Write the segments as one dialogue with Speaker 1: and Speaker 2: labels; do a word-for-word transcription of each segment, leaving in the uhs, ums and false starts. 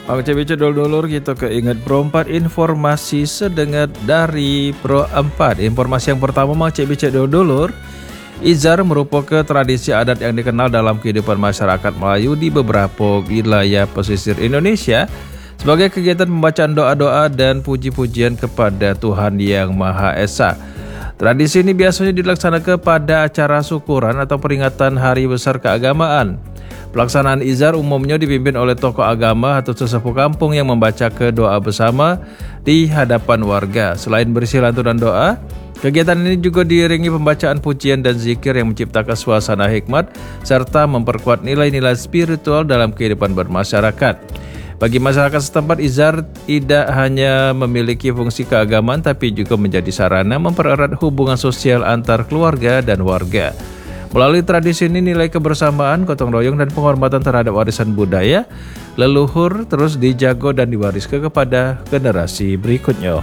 Speaker 1: Pak C B C dulur-dulur, kita keinget Pro empat informasi sedengat dari Pro empat. Informasi yang pertama Mang C B C dulur-dulur, Izar merupakan tradisi adat yang dikenal dalam kehidupan masyarakat Melayu di beberapa wilayah pesisir Indonesia sebagai kegiatan pembacaan doa-doa dan puji-pujian kepada Tuhan Yang Maha Esa. Tradisi ini biasanya dilaksanakan pada acara syukuran atau peringatan hari besar keagamaan. Pelaksanaan Izar umumnya dipimpin oleh tokoh agama atau sesepuh kampung yang membaca doa bersama di hadapan warga. Selain berisi lantunan doa, kegiatan ini juga diiringi pembacaan pujian dan zikir yang menciptakan suasana hikmat serta memperkuat nilai-nilai spiritual dalam kehidupan bermasyarakat. Bagi masyarakat setempat, Izar tidak hanya memiliki fungsi keagamaan tapi juga menjadi sarana mempererat hubungan sosial antar keluarga dan warga. Melalui tradisi ini, nilai kebersamaan, gotong royong, dan penghormatan terhadap warisan budaya leluhur terus dijaga dan diwariskan kepada generasi berikutnya.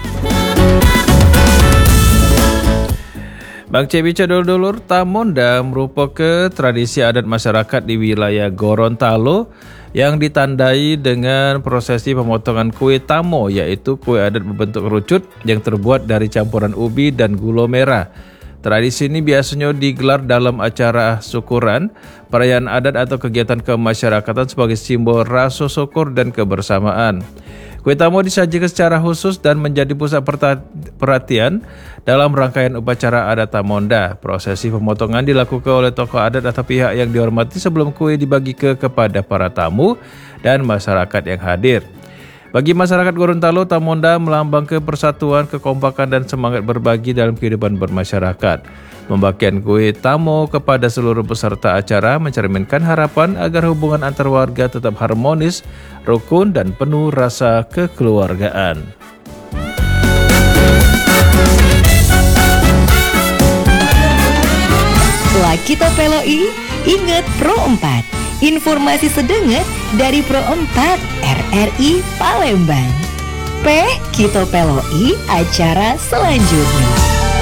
Speaker 1: Bang C B C dulur-dulur, Tamonda merupakan tradisi adat masyarakat di wilayah Gorontalo yang ditandai dengan prosesi pemotongan kue tamo, yaitu kue adat berbentuk kerucut yang terbuat dari campuran ubi dan gula merah. Tradisi ini biasanya digelar dalam acara syukuran, perayaan adat atau kegiatan kemasyarakatan sebagai simbol rasa syukur dan kebersamaan. Kue tamo disajikan secara khusus dan menjadi pusat perhatian dalam rangkaian upacara adat Tamonda. Prosesi pemotongan dilakukan oleh tokoh adat atau pihak yang dihormati sebelum kue dibagi ke kepada para tamu dan masyarakat yang hadir. Bagi masyarakat Gorontalo, Tamonda melambangkan persatuan, kekompakan, dan semangat berbagi dalam kehidupan bermasyarakat. Pembagian kue tamo kepada seluruh peserta acara mencerminkan harapan agar hubungan antar warga tetap harmonis, rukun, dan penuh rasa kekeluargaan.
Speaker 2: Lakito Peloi, ingat Pro empat. Informasi sedengat dari Pro empat R R I Palembang. P Kito Peloi acara selanjutnya.